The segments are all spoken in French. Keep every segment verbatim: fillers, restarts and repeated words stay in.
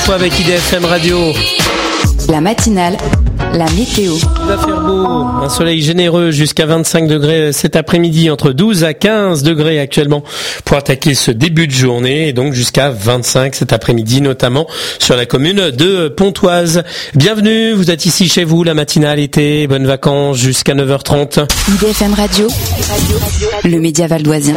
fois avec I D F M Radio. La matinale, la météo. Il va faire beau, un soleil généreux jusqu'à vingt-cinq degrés cet après-midi, entre douze à quinze degrés actuellement pour attaquer ce début de journée, et donc jusqu'à vingt-cinq cet après-midi, notamment sur la commune de Pontoise. Bienvenue, vous êtes ici chez vous, la matinale été, bonnes vacances jusqu'à neuf heures trente. I D F M Radio, le média valdoisien.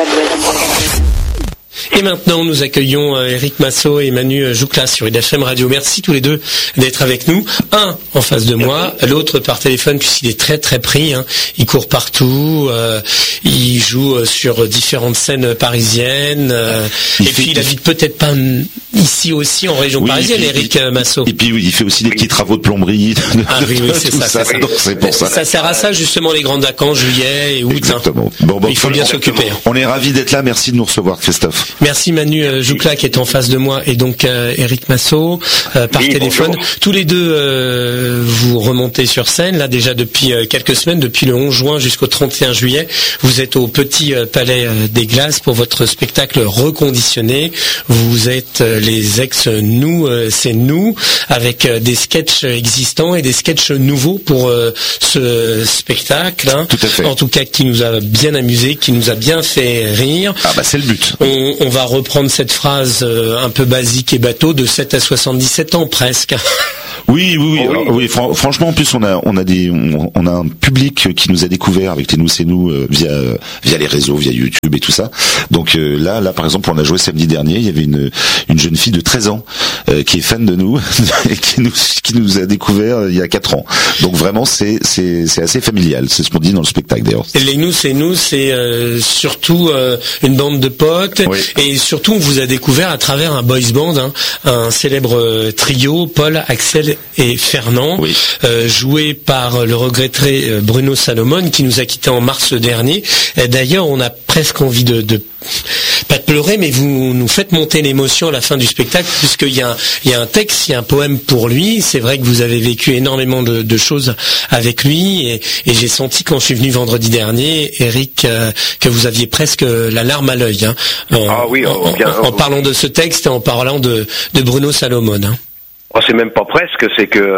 Et maintenant, nous accueillons Eric Massot et Manu Jouclas sur I D F M Radio. Merci tous les deux d'être avec nous. Un en face de moi, l'autre par téléphone, puisqu'il est très très pris. Hein. Il court partout, euh, il joue sur différentes scènes parisiennes. Euh, et fait, puis il habite peut-être pas ici aussi en région oui, parisienne, puis, Eric il, Massot. Et puis oui, il fait aussi des petits travaux de plomberie. De, ah oui, oui, c'est ça. ça c'est, donc c'est pour ça. Ça sert à ça justement les grandes vacances, juillet et août. Exactement. Hein. Bon, bon, il faut bien s'occuper. On est ravis d'être là. Merci de nous recevoir, Christophe. Merci Manu euh, Jouclas qui est en face de moi et donc euh, Eric Massot euh, par oui, téléphone. Bonjour. Tous les deux euh, vous remontez sur scène là déjà depuis euh, quelques semaines, depuis le onze juin jusqu'au trente et un juillet. Vous êtes au Petit euh, Palais euh, des Glaces pour votre spectacle reconditionné. Vous êtes euh, les ex nous euh, c'est nous avec euh, des sketchs existants et des sketchs nouveaux pour euh, ce spectacle. Hein. Tout à fait. En tout cas qui nous a bien amusé, qui nous a bien fait rire. Ah bah c'est le but. On, on va reprendre cette phrase euh, un peu basique et bateau de sept à soixante-dix-sept ans presque. Oui, oui, oui. Oh, oui. Alors, oui fran- franchement, en plus, on a, on a des, on, on a un public qui nous a découvert avec les nous c'est nous euh, via, euh, via les réseaux, via YouTube et tout ça. Donc euh, là, là, par exemple, on a joué samedi dernier. Il y avait une, une jeune fille de treize ans euh, qui est fan de nous et qui nous, qui nous a découvert euh, il y a quatre ans. Donc vraiment, c'est, c'est, c'est assez familial. C'est ce qu'on dit dans le spectacle d'ailleurs. Et les nous c'est nous, c'est euh, surtout euh, une bande de potes oui. Et surtout, on vous a découvert à travers un boys band, hein, un célèbre euh, trio, Paul, Axel et Fernand, oui. euh, joué par le regretté euh, Bruno Salomon qui nous a quittés en mars dernier. Et d'ailleurs, on a presque envie de, de pas de pleurer, mais vous nous faites monter l'émotion à la fin du spectacle, puisqu'il y a un, il y a un texte, il y a un poème pour lui. C'est vrai que vous avez vécu énormément de, de choses avec lui, et, et j'ai senti quand je suis venu vendredi dernier, Eric, euh, que vous aviez presque la larme à l'œil, hein, en, ah oui, en, bien, en, en parlant de ce texte et en parlant de, de Bruno Salomon. Hein. Oh, c'est même pas presque, c'est que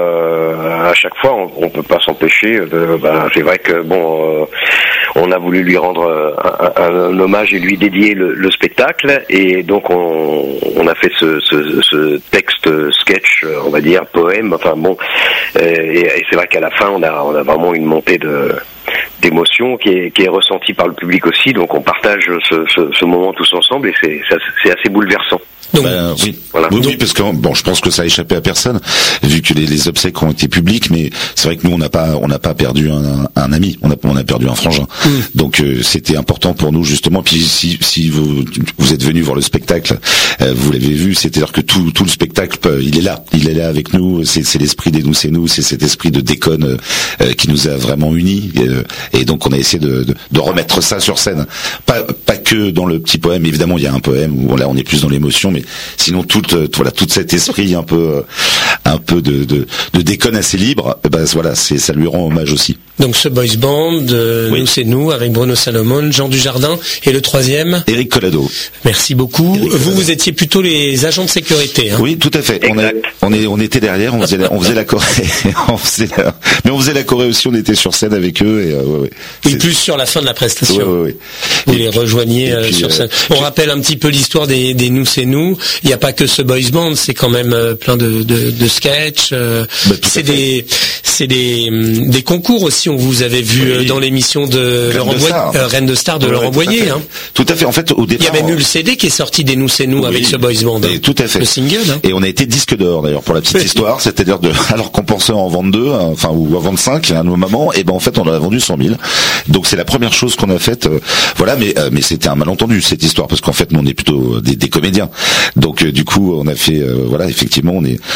euh, à chaque fois on, on peut pas s'empêcher. De, ben, c'est vrai que bon, euh, on a voulu lui rendre un, un, un hommage et lui dédier le, le spectacle, et donc on, on a fait ce, ce, ce texte sketch, on va dire poème. Enfin bon, et, et c'est vrai qu'à la fin on a, on a vraiment une montée de d'émotion qui est, qui est ressentie par le public aussi. Donc on partage ce, ce, ce moment tous ensemble, et c'est, c'est assez bouleversant. Donc, ben, oui, voilà. oui, oui, parce que bon, je pense que ça a échappé à personne, vu que les, les obsèques ont été publiques. Mais c'est vrai que nous, on n'a pas, on n'a pas perdu un, un ami, on a, on a perdu un frangin. Mmh. Donc euh, c'était important pour nous justement. Puis si, si vous, vous êtes venu voir le spectacle, euh, vous l'avez vu, c'est-à-dire que tout, tout le spectacle, il est là, il est là avec nous. C'est, c'est l'esprit des nous, c'est nous, c'est cet esprit de déconne euh, qui nous a vraiment unis. Euh, et donc on a essayé de, de, de remettre ça sur scène. Pas, pas que dans le petit poème. Évidemment, il y a un poème où là, on est plus dans l'émotion, mais sinon tout euh, voilà tout cet esprit un peu euh, un peu de, de de déconne assez libre, ben voilà, c'est ça lui rend hommage aussi. Donc ce boys band, euh, oui. nous c'est nous, avec Bruno Salomon, Jean Dujardin et le troisième Éric Collado. Merci beaucoup. Éric vous Collado. Vous étiez plutôt les agents de sécurité, hein. Oui, tout à fait. On, a, on est on était derrière, on faisait la, on faisait la choré, on faisait la, mais on faisait la choré aussi, on était sur scène avec eux et euh, ouais, ouais. Oui, plus sur la fin de la prestation. Ouais, ouais, ouais. Vous et les rejoignez euh, puis, sur scène. Euh, on puis, rappelle un petit peu l'histoire des des nous c'est nous. Il n'y a pas que ce boys band, c'est quand même euh, plein de de, de sketchs. Euh, bah, c'est des c'est des des concours aussi. On vous avait vu oui. dans l'émission de Reine Laurent Boyer, euh, Reine de Star de ouais, Laurent Boyer. Hein. Tout à fait. En fait, au départ, il y a même eu le C D qui est sorti des nous c'est nous oui, avec ce boys band. Et tout à fait. Le single. Hein. Et on a été disque d'or d'ailleurs pour la petite oui. histoire, c'est-à-dire de alors qu'on pensait en vendre deux, enfin ou en vendre cinq à nos mamans, et ben en fait on en a vendu cent mille. Donc c'est la première chose qu'on a faite. Euh, voilà, mais euh, mais c'était un malentendu cette histoire parce qu'en fait nous on est plutôt des, des comédiens. Donc euh, du coup on a fait euh, voilà effectivement on est on s'est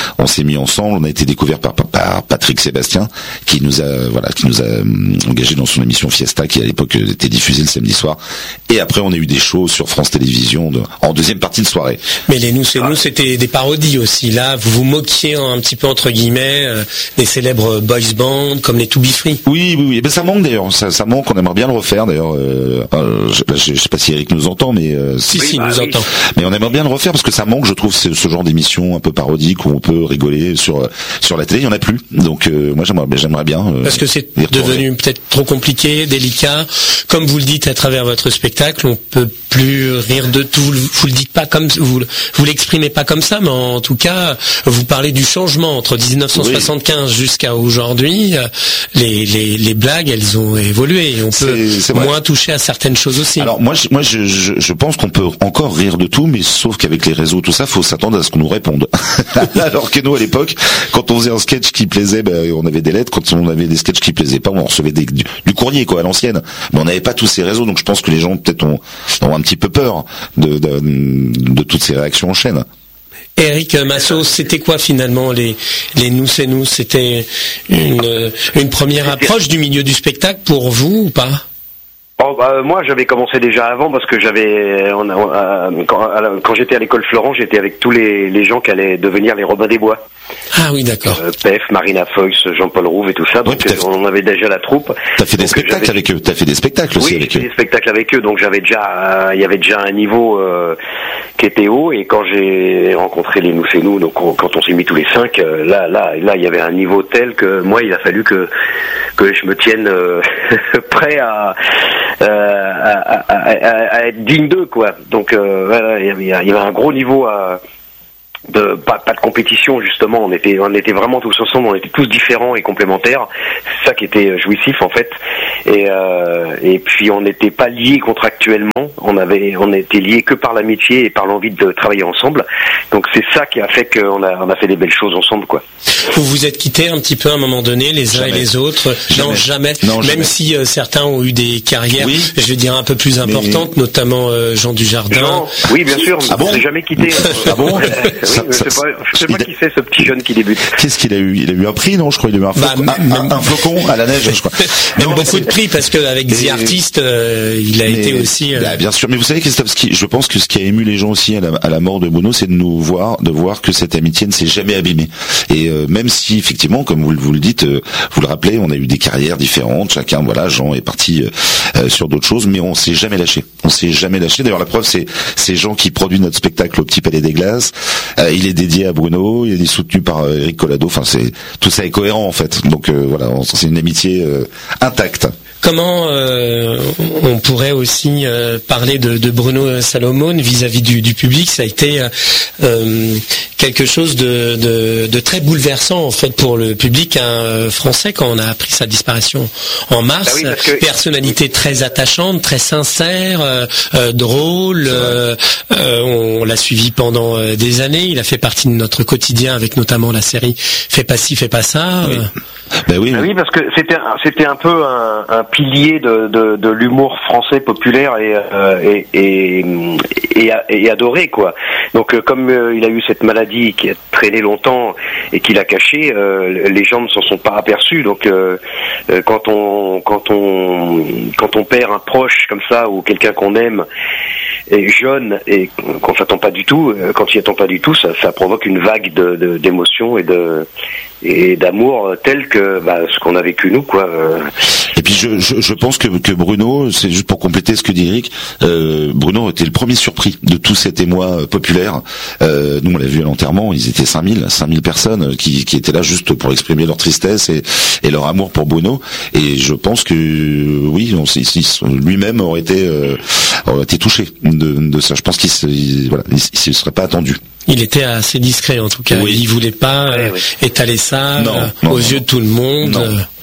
mis ensemble. On a été découvert par, par, par Patrick Sébastien, qui nous a, voilà, qui nous a engagé dans son émission Fiesta, qui à l'époque était diffusée le samedi soir. Et après, on a eu des shows sur France Télévisions de, en deuxième partie de soirée. Mais les nous, c'est nous, c'était des parodies aussi. Là, vous vous moquiez un petit peu entre guillemets euh, des célèbres boys bands comme les To Be Free. Oui, oui, oui. Ben ça manque d'ailleurs. Ça, ça manque. On aimerait bien le refaire d'ailleurs. Euh, euh, je, je, je sais pas si Eric nous entend, mais euh, si, oui, si, bah, nous oui. entend. Mais on aimerait bien le refaire parce que ça manque, je trouve, ce, ce genre d'émission un peu parodique où on peut rigoler sur sur la télé. Il y en a plus. Donc euh, moi, j'aimerais, j'aimerais bien. Euh, parce que c'est devenu peut-être trop compliqué, délicat. Comme vous le dites à travers votre spectacle, on peut plus rire de tout. Vous le dites pas comme vous, vous l'exprimez pas comme ça, mais en tout cas, vous parlez du changement entre dix-neuf cent soixante-quinze oui. jusqu'à aujourd'hui. Les, les les blagues, elles ont évolué. On peut c'est, c'est moins toucher à certaines choses aussi. Alors moi, je, moi, je, je, je pense qu'on peut encore rire de tout, mais sauf qu'avec les réseaux, tout ça, faut s'attendre à ce qu'on nous réponde. Alors que nous, à l'époque, quand on faisait un sketch qui plaisait, ben, on avait des lettres. Quand on avait des sketchs qui plaisaient pas, on recevait des, du, du courrier, quoi, à l'ancienne. Mais on n'avait pas tous ces réseaux, donc je pense que les gens peut-être ont, ont un petit peu peur de, de, de toutes ces réactions en chaîne. Eric Massot, c'était quoi finalement les les nous c'est nous? C'était une une première approche du milieu du spectacle pour vous ou pas? Oh, bah, moi, j'avais commencé déjà avant parce que j'avais, on, on, euh, quand, à, quand j'étais à l'école Florent, j'étais avec tous les, les gens qui allaient devenir les Robins des Bois. Ah oui, d'accord. Euh, P F, Marina Foïs, Jean-Paul Rouve et tout ça. Donc, ouais, on avait déjà la troupe. T'as fait des donc, spectacles avec eux. T'as fait des spectacles aussi oui, avec eux. Oui, j'ai fait des spectacles avec eux. Donc, j'avais déjà, il euh, y avait déjà un niveau euh, qui était haut. Et quand j'ai rencontré les Nous c'est nous, donc on, quand on s'est mis tous les cinq, euh, là, là, là, il y avait un niveau tel que moi, il a fallu que que je me tienne euh, prêt à, euh, à, à, à, à être digne d'eux, quoi. Donc, euh, voilà, il y avait, il y avait un gros niveau à de pas, pas de compétition, justement. On était on était vraiment tous ensemble, on était tous différents et complémentaires. C'est ça qui était jouissif en fait. Et euh, et puis on n'était pas liés contractuellement. On avait on était liés que par l'amitié et par l'envie de travailler ensemble. Donc c'est ça qui a fait qu'on a on a fait des belles choses ensemble, quoi. Vous vous êtes quittés un petit peu à un moment donné, les uns jamais. et les autres. Jamais. Non, jamais. Non, Même jamais. si euh, certains ont eu des carrières, oui. je vais dire un peu plus importantes, mais... notamment euh, Jean Dujardin. Jean, oui, bien sûr. Ah bon on s'est jamais quitté. Ah bon ça, oui, ça, je sais pas, je sais pas qui c'est ce petit jeune qui débute. Qu'est-ce qu'il a eu? Il a eu un prix, non? Je crois qu'il a eu un flocon, bah, un, un, un flocon à la neige, je crois. Même beaucoup de prix parce qu'avec The Artist, euh, il a mais, été aussi. Euh... Bah, bien sûr, mais vous savez, Christophe, ce qui, je pense que ce qui a ému les gens aussi à la, à la mort de Bruno, c'est de nous voir, de voir que cette amitié ne s'est jamais abîmée. Et euh, même si effectivement, comme vous, vous le dites, euh, vous le rappelez, on a eu des carrières différentes. Chacun, voilà, Jean est parti euh, sur d'autres choses, mais on s'est jamais lâché. On s'est jamais lâché. D'ailleurs, la preuve, c'est c'est Jean qui produit notre spectacle au Petit Palais des Glaces. Euh, il est dédié à Bruno, il est soutenu par euh, Eric Collado. Enfin, c'est tout ça est cohérent en fait. Donc euh, voilà, c'est une amitié euh, intacte. Comment euh, on pourrait aussi euh, parler de, de Bruno Salomon vis-à-vis du, du public? Ça a été euh, quelque chose de, de, de très bouleversant en fait pour le public hein, français quand on a appris sa disparition en mars. Ah oui, que... Personnalité très attachante, très sincère, euh, euh, drôle. Euh, euh, on l'a suivi pendant euh, des années. Il a fait partie de notre quotidien avec notamment la série Fais pas ci, fais pas ça. Oui. Ben oui, ah oui, parce que c'était c'était un peu un, un pilier de, de, de l'humour français populaire et euh, et, et, et, et adoré, quoi. Donc euh, comme euh, il a eu cette maladie qui a traîné longtemps et qu'il a caché, euh, les gens ne s'en sont pas aperçus. Donc euh, euh, quand on quand on quand on perd un proche comme ça ou quelqu'un qu'on aime est jeune et qu'on s'attend pas du tout, quand il attend pas du tout, ça, ça provoque une vague de, de d'émotions et de et d'amour tel que bah, ce qu'on a vécu nous, quoi. Et puis je, je, je pense que, que Bruno, c'est juste pour compléter ce que dit Eric, euh, Bruno était le premier surpris de tout cet émoi populaire. Euh, nous on l'a vu à l'enterrement, ils étaient cinq mille personnes qui, qui étaient là juste pour exprimer leur tristesse et, et leur amour pour Bruno. Et je pense que oui, on, lui-même aurait été, euh, aurait été touché de, de ça. Je pense qu'il se, voilà, il, il se serait pas attendu. Il était assez discret en tout cas. Oui. Il voulait pas euh, oui, oui. étaler ça non, euh, non, aux non, yeux de tout le monde. Non.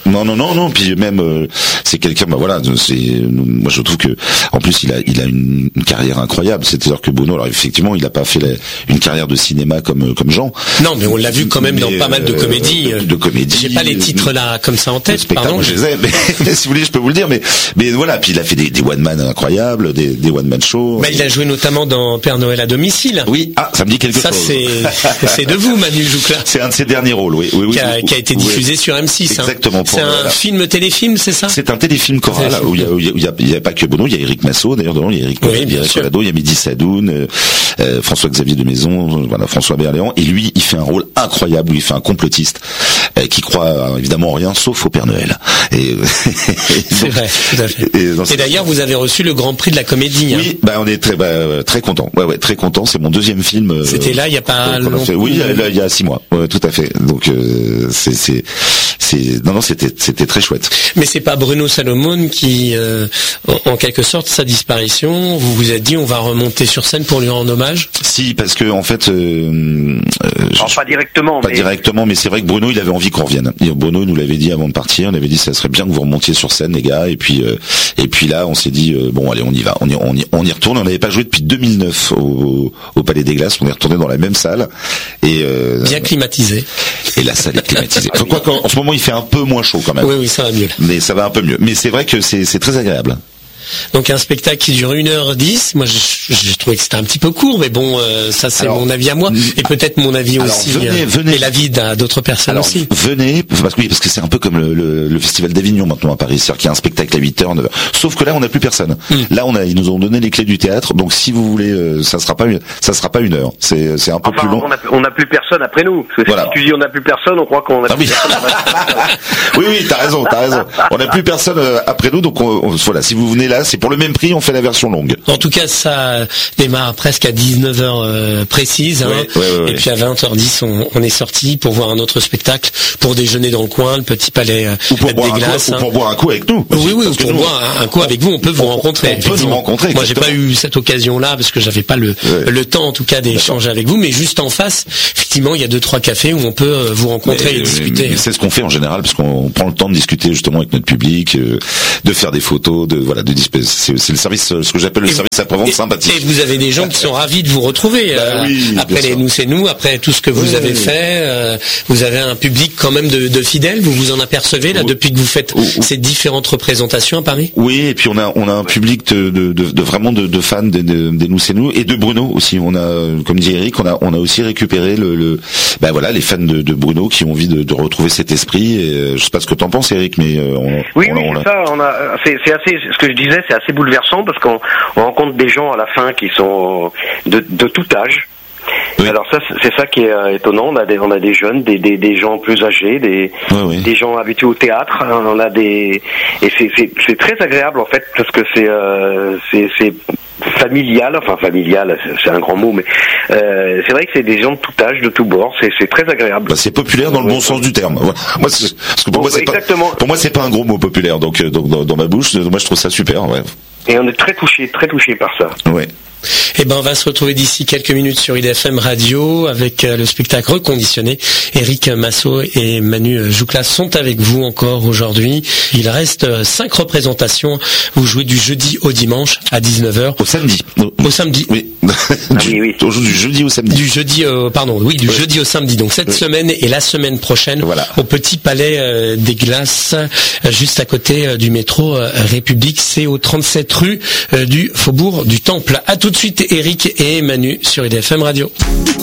Non, non, non, non. Puis même, euh, c'est quelqu'un. Bah voilà, c'est. Moi, je trouve que, en plus, il a, il a une, une carrière incroyable. C'est-à-dire que Bruno, alors effectivement, il a pas fait la, une carrière de cinéma comme comme Jean. Non, mais on l'a vu quand même mais, dans pas mal de comédies. Euh, de, de comédies. J'ai pas les titres là comme ça en tête. Pardon. Je les ai, mais, mais si vous voulez, je peux vous le dire. Mais mais voilà. Puis il a fait des, des one man incroyables, des, des one man shows. Bah, il a joué notamment dans Père Noël à domicile. Oui. Ah, ça me dit quelque ça, chose. Ça, c'est c'est de vous, Manu Joucla. C'est un de ses derniers rôles, oui, oui, oui. Qui a, oui, qui a été diffusé oui. sur M six. Exactement. Hein. C'est un voilà. film téléfilm, c'est ça? C'est un téléfilm choral où il y a, où il y a, il y a pas que Bruno, il y a Eric Massot, d'ailleurs, dedans, il y a Eric, oui, il y a Eric Collado, il y a Mehdi Sadoun, euh, euh, François-Xavier de Maison, voilà, François Berléand, et lui, il fait un rôle incroyable où il fait un complotiste euh, qui croit euh, évidemment en rien sauf au Père Noël. Et, c'est vrai, tout à fait. Et, et d'ailleurs, vous avez reçu le Grand Prix de la comédie. Oui, hein. bah on est très, bah, très content. Ouais, ouais, très content. C'est mon deuxième film. Euh, C'était là, il y a pas longtemps. Oui, il y, a, il y a six mois. Ouais, tout à fait. Donc euh, c'est, c'est, c'est, non, non, c'était, c'était très chouette. Mais c'est pas Bruno Salomon qui, euh, en, en quelque sorte, sa disparition. Vous vous êtes dit, on va remonter sur scène pour lui rendre hommage. Si, parce que en fait, euh, Alors, je, pas directement, pas mais... directement, mais c'est vrai que Bruno, il avait envie qu'on revienne. Et Bruno nous l'avait dit avant de partir. Il avait dit, ça serait bien que vous remontiez sur scène, les gars. Et puis, euh, et puis là, on s'est dit, euh, bon, allez, on y va, on y, on y, on y retourne. On n'avait pas joué depuis deux mille neuf au, au Palais des Glaces. On est retourné dans la même salle et euh, bien climatisé. Et la salle est climatisée. Enfin, quoi qu'en en ce moment, il fait un peu moins chaud quand même. Oui, oui, ça va mieux. Mais ça va un peu mieux. Mais c'est vrai que c'est, c'est très agréable. Donc un spectacle qui dure une heure dix, moi j'ai trouvé que c'était un petit peu court, mais bon, euh, ça c'est alors, mon avis à moi, et peut-être mon avis alors, aussi, venez, euh, venez. Et l'avis d'autres personnes alors, aussi. Venez, parce que, oui, parce que c'est un peu comme le, le, le Festival d'Avignon maintenant à Paris, c'est-à-dire qu'il y a un spectacle à huit heures, neuf heures. Sauf que là on n'a plus personne. Mm. Là on a, ils nous ont donné les clés du théâtre, donc si vous voulez, euh, ça sera pas, une, ça sera pas une heure, c'est, c'est un peu enfin, plus long. On n'a plus personne après nous. Parce que voilà. Si tu dis on n'a plus personne, on croit qu'on a ah, plus oui. personne. oui, oui, t'as raison, t'as raison. On n'a plus personne euh, après nous, donc on, on, voilà, si vous venez là, c'est pour le même prix. On fait la version longue. En tout cas, ça démarre presque à dix-neuf heures euh, précises. Hein, ouais, ouais, ouais, et puis à vingt heures dix, on, on est sorti pour voir un autre spectacle, pour déjeuner dans le coin, le Petit Palais euh, ou pour des boire Glaces. Un coup, hein. Ou pour boire un coup avec nous. Oui, oui, ou pour nous, boire un coup avec vous. On peut vous rencontrer. On peut nous rencontrer. Moi, j'ai pas eu cette occasion-là parce que j'avais pas le, ouais. le temps, en tout cas, d'échanger avec vous. Mais juste en face, effectivement, il y a deux, trois cafés où on peut euh, vous rencontrer mais, et discuter. Mais c'est ce qu'on fait en général parce qu'on prend le temps de discuter justement avec notre public, euh, de faire des photos, de voilà, de c'est, c'est le service, ce que j'appelle le service après-vente sympathique. Et vous avez des gens qui sont ravis de vous retrouver. Bah, euh, oui, après les nous c'est nous, après tout ce que vous oui, avez oui. fait, euh, vous avez un public quand même de, de fidèles. Vous vous en apercevez là oui. depuis que vous faites oui. ces différentes représentations à Paris. Oui, et puis on a on a un public de, de, de, de vraiment de, de fans des de, de nous c'est nous et de Bruno aussi. On a, comme dit Eric, on a on a aussi récupéré le, le ben voilà les fans de, de Bruno qui ont envie de, de retrouver cet esprit. Et, je sais pas ce que t'en penses, Eric, mais on, oui, on, oui, on c'est ça. On a c'est, c'est assez ce que je disais, c'est assez bouleversant parce qu'on on rencontre des gens à la fin qui sont de, de tout âge. Oui. Alors ça, c'est ça qui est euh, étonnant. On a des, on a des jeunes, des, des, des gens plus âgés, des, oui, oui. des gens habitués au théâtre. On a des, et c'est, c'est, c'est très agréable en fait parce que c'est, euh, c'est, c'est familial. Enfin familial, c'est un grand mot, mais euh, c'est vrai que c'est des gens de tout âge, de tout bord. C'est, c'est très agréable. Bah, c'est populaire dans le bon sens du terme. Moi, c'est, parce que pour bon, moi, c'est exactement. pas, pour moi, c'est pas un gros mot populaire. Donc, donc dans, dans ma bouche, moi, je trouve ça super. Ouais. Et on est très touché, très touché par ça. Ouais. Eh ben, on va se retrouver d'ici quelques minutes sur I D F M Radio avec euh, le spectacle reconditionné. Eric Massot et Manu Joucla sont avec vous encore aujourd'hui. Il reste euh, cinq représentations. Vous jouez du jeudi au dimanche à dix-neuf heures. Au samedi. Au samedi. Oui. Ah oui, oui. Du, du jeudi au samedi. Du jeudi, euh, pardon, oui, du oui. jeudi au samedi. Donc cette oui. semaine et la semaine prochaine voilà. au Petit Palais euh, des Glaces, euh, juste à côté euh, du métro euh, République. C'est au trente-sept rue euh, du Faubourg du Temple. À tout de suite, Eric et Manu sur I D F M Radio.